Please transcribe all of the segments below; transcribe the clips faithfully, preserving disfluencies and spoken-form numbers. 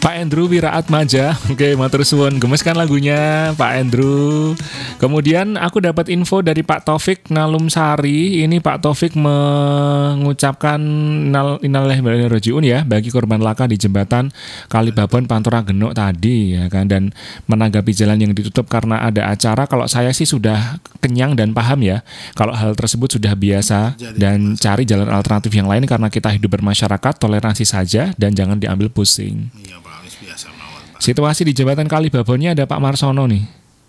Pak Andrew Wiraatmaja. Oke, matur suwun. Gemes kan lagunya Pak Andrew. Kemudian aku dapat info dari Pak Taufik Nalumsari. Ini Pak Taufik mengucapkan innal innalillahi wa inna ilaihi rajiun ya bagi korban laka di jembatan Kalibabon Pantura Genuk tadi ya kan, dan menanggapi jalan yang ditutup karena ada acara. Kalau saya sih sudah kenyang dan paham ya kalau hal tersebut sudah biasa, dan cari jalan alternatif yang lain karena kita hidup bermasyarakat, toleransi saja dan jangan diambil pusing. Iya Pak, biasa mawon Pak. Situasi di jembatan Kalibabonnya ada Pak Marsono nih.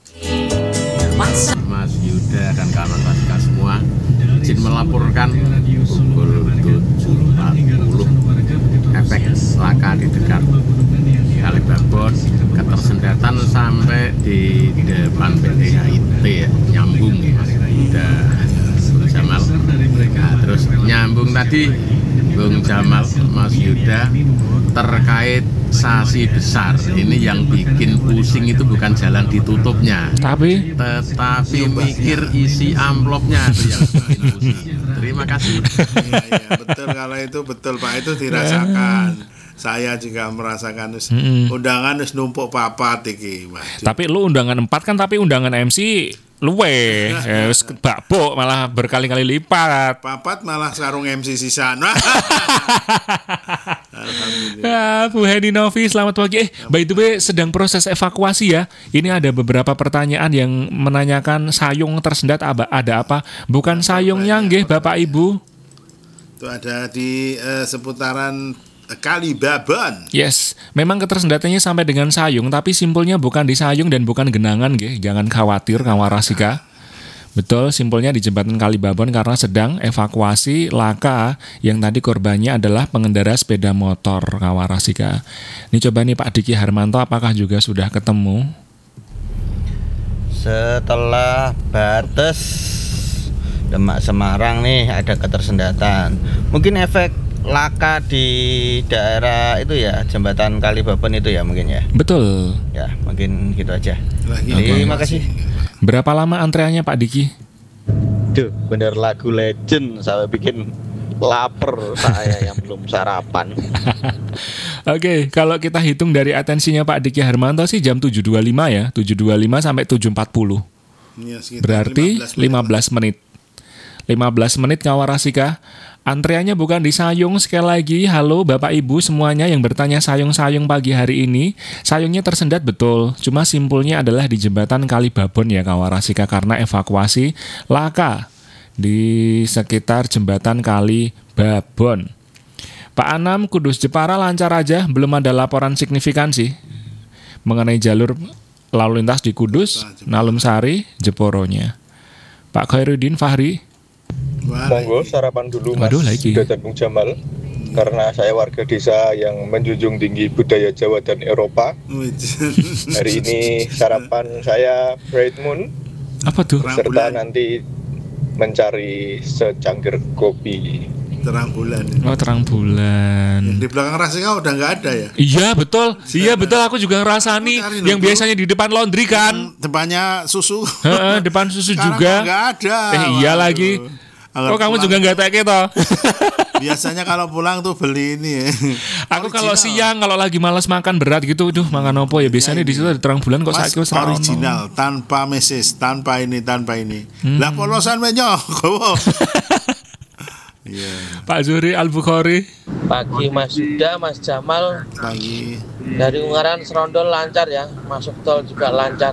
Mas Yuda dan kawan-kawan semua, izin melaporkan pukul tujuh empat puluh efek laka di dekat Kalibabon, ketersendatan sampai di depan P T H I T ya, nyambung Mas Yuda Jamal. Nah, terus nyambung tadi Bung Jamal, Mas Yuda, terkait sasi besar. Ini yang bikin pusing itu bukan jalan ditutupnya, Tapi tetapi mikir isi amplopnya itu yang bikin pusing. Terima kasih. Iya, iya, betul, kalau itu betul Pak, itu dirasakan. Saya juga merasakan us, Mm-mm. undangan us numpuk papat iki, Mas. tapi lu undangan empat kan, tapi undangan M C luwe, ya, wis bakbok malah berkali-kali lipat. Papat malah sarung M C sisan. Alhamdulillah. Ah, Bu Heni Novi, selamat pagi. Eh, by the way, sedang proses evakuasi ya. Ini ada beberapa pertanyaan yang menanyakan sayung tersendat apa, ada apa? Bukan sayungnya nggih, Bapak Ibu. Itu ada di eh, seputaran Kalibabon. Yes, memang ketersendatannya sampai dengan sayung, tapi simpulnya bukan di sayung dan bukan genangan, nggih. Jangan khawatir, Kawarasika. Betul, simpulnya di jembatan Kalibabon karena sedang evakuasi laka yang tadi korbannya adalah pengendara sepeda motor, Kawarasika. Ini coba nih Pak Diki Harmanto, apakah juga sudah ketemu? Setelah batas Demak Semarang nih ada ketersendatan. Mungkin efek laka di daerah itu ya, jembatan Kalibabon itu ya mungkin ya. Betul. Ya, mungkin gitu aja. Lagi Terima evakuasi. kasih. Berapa lama antreannya Pak Diki? Duh, bener lagu legend, saya bikin lapar saya yang belum sarapan. Oke, kalau kita hitung dari atensinya Pak Diki Harmanto sih jam tujuh dua puluh lima ya, tujuh dua puluh lima sampai tujuh empat puluh. Iya, sekitar Berarti lima belas menit. lima belas menit Kawarasika. Antreannya bukan di Sayung. Sekali lagi, halo Bapak Ibu semuanya yang bertanya sayung-sayung pagi hari ini. Sayungnya tersendat betul, cuma simpulnya adalah di jembatan Kalibabon ya Kawarasika, karena evakuasi laka di sekitar jembatan Kalibabon. Pak Anam, Kudus Jepara lancar aja, belum ada laporan signifikan sih mengenai jalur lalu lintas di Kudus, Nalumsari, Jeporonya. Pak Khairuddin Fahri. Monggo sarapan dulu Mas Waduh, lagi. Yuda dan Bung Jamal, karena saya warga desa yang menjunjung tinggi budaya Jawa dan Eropa. Hari ini sarapan saya Bright Moon, Apa tuh? Terang serta bulan. nanti mencari secangkir kopi. Terang bulan. Oh, terang bulan. Di belakang Rasika udah nggak ada ya? Iya betul, iya betul, aku juga ngerasani Cari yang dulu. biasanya di depan laundry kan. Depannya susu. Heeh, depan susu Sekarang juga. nggak ada. Eh iya Waduh. lagi. Agar Oh kamu pulang- juga nggak teke toh? Biasanya kalau pulang tuh beli ini ya. Aku kalau Original. siang kalau lagi malas makan berat gitu, duh makan opo ya biasanya di situ ada terang bulan kok Mas, saiki wis ra ono. original, tanpa meses, tanpa ini, tanpa ini. Hmm. Lah polosan menyo. Gowo. Iya, Pak Zuhri Al Bukhari. Pagi Mas Yuda, Mas Jamal, pagi. dari Ungaran Serondol lancar ya, masuk tol juga lancar.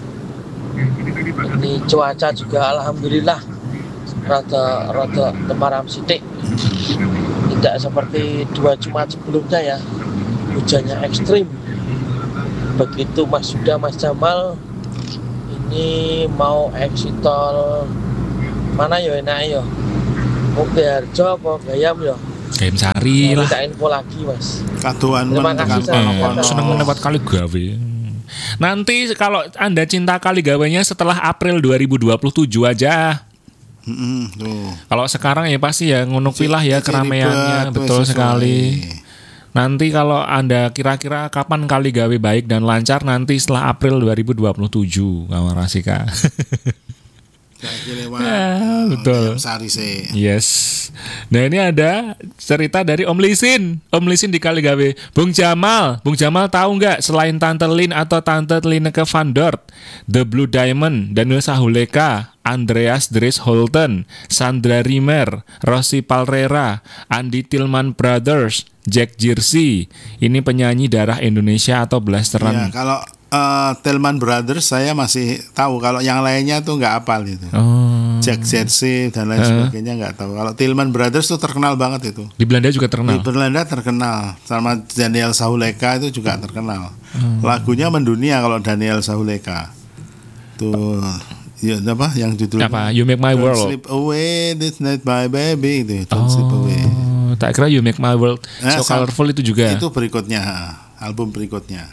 Ini cuaca juga alhamdulillah rada rada temaram sidik. Tidak seperti dua Jumat sebelumnya ya, hujannya ekstrim. Begitu Mas Yuda, Mas Jamal, ini mau exit tol mana ya enak ya? Oke Harjo apa Gayam ya? Gayam Sari lah. Kita info lagi Mas. Kaduan Terima men kasih, tekan Mas. kono-kono. Eh, seneng lewat kali gawe. Nanti kalau Anda cinta kali gawenya setelah April dua ribu dua puluh tujuh aja. Mm-mm, tuh. Kalau sekarang ya pasti ya ngunuk pilah ya Isi keramaiannya, ribet, betul sesuai. sekali. Nanti kalau Anda kira-kira kapan kali gawe baik dan lancar nanti setelah April dua ribu dua puluh tujuh, Kawan Rasika. Saiki lewat Ya, eh, betul. Ayam Sari sih. Yes. Nah ini ada cerita dari Om Lisin. Om Lisin di Kaligawe. Bung Jamal. Bung Jamal tahu nggak selain Tante Lin atau Tante Lineke van Dort, The Blue Diamond, Daniel Sahuleka, Andreas Dries Holten, Sandra Rimer, Rossi Palrera, Andi Tillman Brothers, Jack Jersey. Ini penyanyi darah Indonesia atau Ya, blasteran? kalau uh, Tillman Brothers saya masih tahu, kalau yang lainnya tuh nggak hafal gitu. Oh. Jack Jersey dan lain sebagainya nggak tahu. Kalau Tillman Brothers tuh terkenal banget itu. Di Belanda juga Di terkenal. Belanda terkenal, sama Daniel Sahuleka itu juga terkenal. Lagunya mendunia kalau Daniel Sahuleka. Tuh, ya apa yang judulnya? Apa? You Make My Don't World. Slip Away This Night My Baby itu. Don't Slip Away. Oh, tak kira You Make My World Nah, So sa- Colorful itu juga. Itu berikutnya, album berikutnya.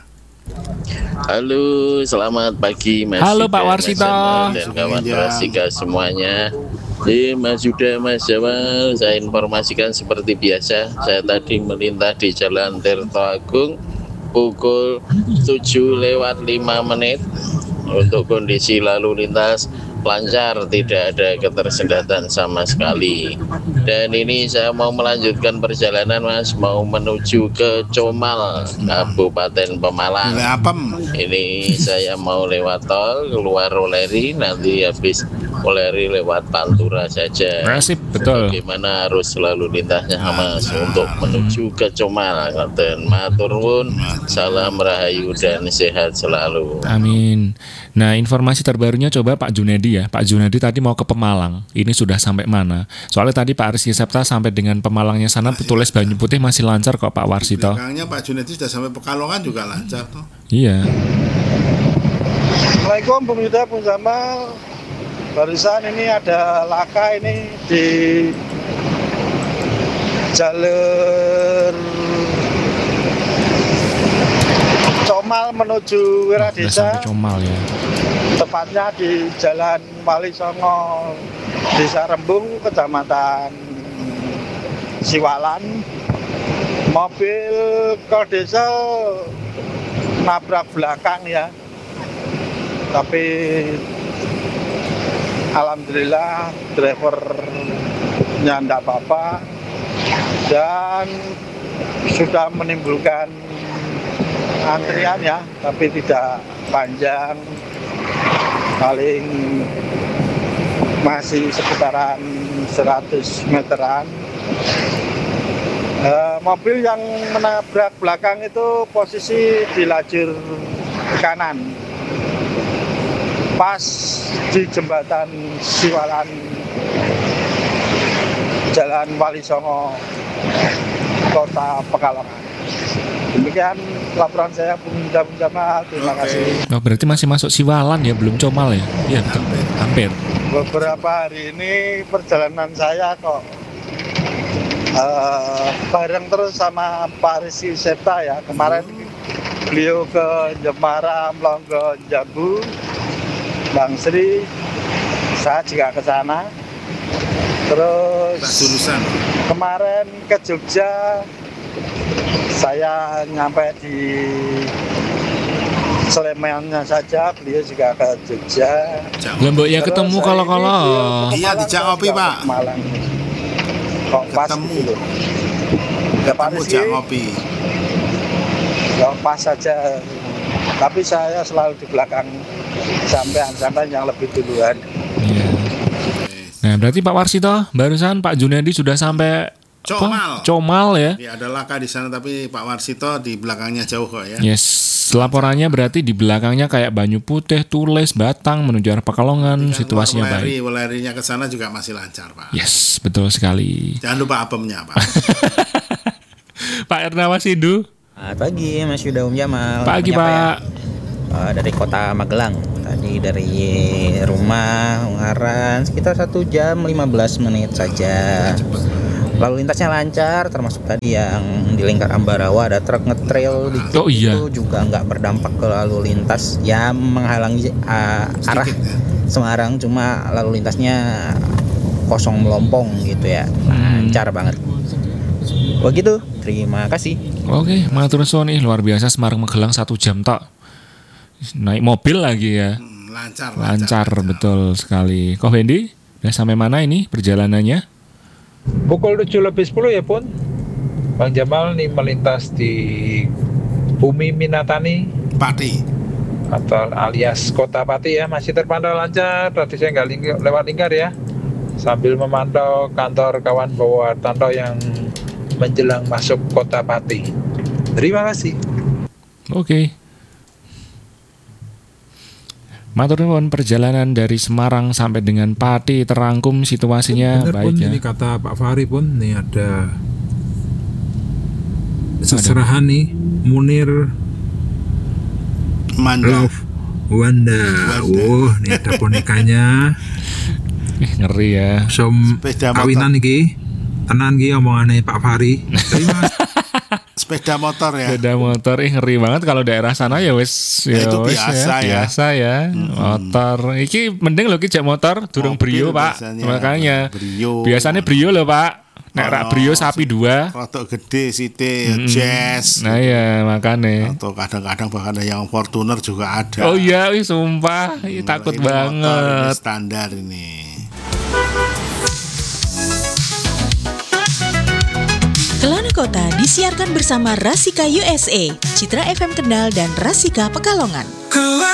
Halo, selamat pagi Mas Halo, Yuda, Pak Mas Warsito. Jamal, dan kawan Iya. Rasika semuanya. Jadi Mas Yuda, Mas Jamal, saya informasikan seperti biasa, saya tadi melintas di Jalan Tirto Agung pukul tujuh lewat lima menit. Untuk kondisi lalu lintas lancar, tidak ada ketersendatan sama sekali. Dan ini saya mau melanjutkan perjalanan Mas, mau menuju ke Comal, Kabupaten Pemalang. Mulai apem. Ini saya mau lewat tol, keluar Oleri, nanti habis Oleri lewat Pantura saja. Nasib, betul. Bagaimana arus lalu lintasnya Mas untuk menuju ke Comal? Dan matur nuwun, salam rahayu dan sehat selalu. Amin. Nah, informasi terbarunya coba Pak Junedi ya. Pak Junedi tadi mau ke Pemalang. Ini sudah sampai mana? Soalnya tadi Pak Rizky Septa sampai dengan Pemalangnya sana tulis Banyu Putih masih lancar kok Pak Warsito. Belakangnya Pak Junedi sudah sampai Pekalongan juga lancar tuh. Iya. Assalamualaikum Bung Yuda, Bung Jamal. Barusan ini ada laka ini di jalur Comal menuju Udah Wiradesa, sampai Comal ya. tepatnya di Jalan Wali Songo, Desa Rembung, Kecamatan Siwalan. Mobil kol diesel nabrak belakang ya, tapi alhamdulillah drivernya enggak apa-apa dan sudah menimbulkan antrian ya, tapi tidak panjang, paling masih sekitaran seratus meteran. Eh, mobil yang menabrak belakang itu posisi di lajur kanan, pas di jembatan Siwalan, Jalan Wali Songo, Kota Pekalongan. Demikian laporan saya, Bung Jamal. Terima Oke. kasih. Oh, berarti masih masuk Siwalan ya, belum Comal ya? Iya, betul. Hampir. Beberapa hari ini perjalanan saya kok eh, bareng terus sama Pak Rizky Septa ya. Kemarin beliau ke Jemara, Melonggo, Jambu, Bang Sri, saya juga ke sana. Terus Tak jurusan. kemarin ke Jogja, saya nyampe di Slemannya saja, beliau juga ke Jogja. Lembok ya Terus ketemu hari kalau-kalau. ini beliau ke Iya, di Malang, Cak saya Opi, juga Pak. ke Malang. Kok pas Ketemu. gitu loh. Ya Pak Kamu Rizky, jak ngopi. ya pas saja. Tapi saya selalu di belakang sampean-sampean yang lebih duluan. Iya. Nah, berarti Pak Warsito barusan Pak Junedi sudah sampai apa? Comal. Comal ya. Ya, ada laka di sana tapi Pak Warsito di belakangnya jauh kok ya. Yes, laporannya berarti di belakangnya kayak Banyu Putih, Tules, Batang menuju arah Pekalongan, Yang situasinya keluar baik. Weleri, Welerinya ke sana juga masih lancar, Pak. Yes, betul sekali. Jangan lupa apemnya, Pak. Pak Ernawa Sindu. Selamat pagi Mas Yuda, Om Jamal. Pagi, Menyapa ya. Pak. Eh, dari kota Magelang. Tadi dari rumah Ungaran sekitar satu jam lima belas menit saja. Lalu lintasnya lancar, termasuk tadi yang di lingkar Ambarawa ada truk ngetrail di Oh, iya. itu juga nggak berdampak ke lalu lintas, ya menghalangi uh, arah ya. Semarang, cuma lalu lintasnya kosong melompong gitu ya, lancar banget. Begitu, terima kasih. Oke, matur suwun nih luar biasa Semarang Magelang satu jam tok. Naik mobil lagi ya. Lancar, lancar, betul sekali. Koh Hendy, udah sampai mana ini perjalanannya? Pukul tujuh lebih sepuluh ya Pun. Bang Jamal nih melintas di Bumi Minatani Pati atau alias Kota Pati ya, masih terpantau lancar. Tadi saya nggak ling- lewat lingkar ya, sambil memantau kantor kawan bawa Hartanto yang menjelang masuk Kota Pati. Terima kasih. Oke. Matur nuwun, perjalanan dari Semarang sampai dengan Pati terangkum situasinya. Benar baik Pun, ya. ini kata Pak Fahri Pun, nih ada seserahan nih, Munir Manda Love Wanda. Oh, ini ada bonekanya. Eh, ngeri ya. Som Sepeda motor. kawinan iki. Tenan iki omongane Pak Fahri. Terima sepeda motor ya. Sepeda motor, ih ngeri banget kalau daerah sana ya wes Ya, itu wes biasa ya. biasa ya. Motor. Iki mending lho ki jak motor durung Mobil brio, Pak. biasanya. Makanya. Brio. Biasanya brio lho, Pak. Nek rak Oh, brio sapi dua. Rotok gede site Mm-mm. jazz. Nah iya makanya. Atau kadang-kadang bahkan ada yang Fortuner juga ada. Oh iya, wih, sumpah, Ih, takut Ini motor, ini banget. standar ini. Kelana Kota disiarkan bersama Rasika U S A, Citra F M Kendal dan Rasika Pekalongan.